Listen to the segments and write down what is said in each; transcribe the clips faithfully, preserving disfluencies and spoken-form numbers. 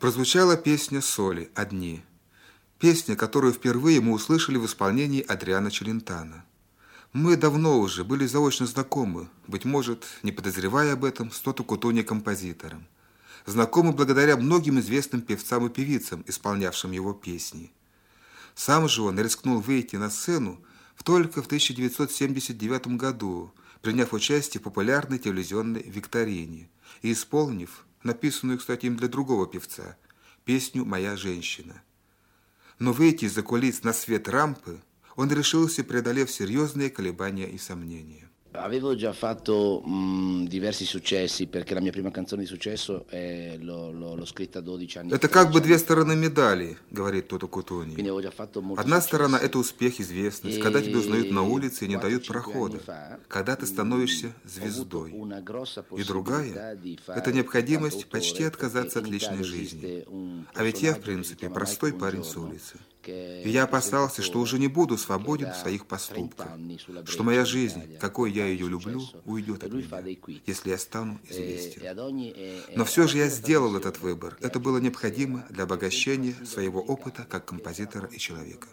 Прозвучала песня «Соли. Одни». Песня, которую впервые мы услышали в исполнении Адриано Челентано. Мы давно уже были заочно знакомы, быть может, не подозревая об этом, с Тото Кутуньо композитором. Знакомы благодаря многим известным певцам и певицам, исполнявшим его песни. Сам же он рискнул выйти на сцену только в тысяча девятьсот семьдесят девятом году, приняв участие в популярной телевизионной викторине и исполнив, написанную, кстати, им для другого певца, песню «Моя женщина». Но выйти из-за кулис на свет рампы он решился, преодолев серьезные колебания и сомнения. Avevo già fatto mh, diversi successi, perché la mia prima canzone di successo è, l'ho, l'ho, l'ho scritta dodici anni fa. Это как бы две стороны медали, говорит Тото Кутуньо. Одна сторона – это успех, известность, когда тебя узнают на улице и не дают прохода, когда ты становишься звездой. И другая – это необходимость почти отказаться от личной жизни. А ведь я, в принципе, простой парень с улицы. И я опасался, что уже не буду свободен в своих поступках, что моя жизнь, какой я ее люблю, уйдет от меня, если я стану известен. Но все же я сделал этот выбор. Это было необходимо для обогащения своего опыта как композитора и человека.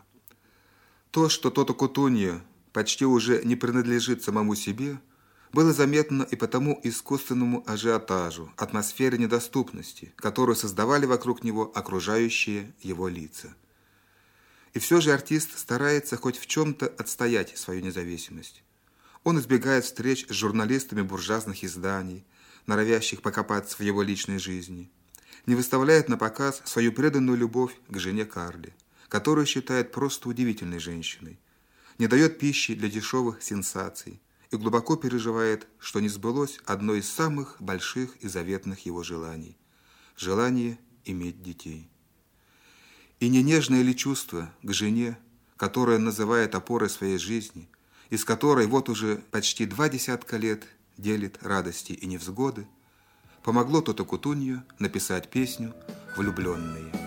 То, что Тото Кутуньо почти уже не принадлежит самому себе, было заметно и по тому искусственному ажиотажу, атмосфере недоступности, которую создавали вокруг него окружающие его лица. И все же артист старается хоть в чем-то отстоять свою независимость. Он избегает встреч с журналистами буржуазных изданий, норовящих покопаться в его личной жизни, не выставляет на показ свою преданную любовь к жене Карле, которую считает просто удивительной женщиной, не дает пищи для дешевых сенсаций и глубоко переживает, что не сбылось одно из самых больших и заветных его желаний – желание иметь детей. И не нежное ли чувство к жене, которую он называет опорой своей жизни, и с которой вот уже почти два десятка лет делит радости и невзгоды, помогло Тото Кутуньо написать песню «Влюбленные».